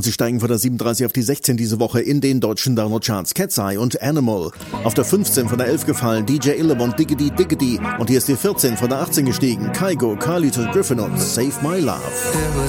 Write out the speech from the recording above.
sie steigen von der 37 auf die 16 diese Woche in den deutschen Download-Charts. Cat's Eye und Animal. Auf der 15 von der 11 gefallen DJ Illebond, Diggity Diggity. Und hier ist die 14 von der 18 gestiegen. Kygo, Carlito Griffin und Save My Love.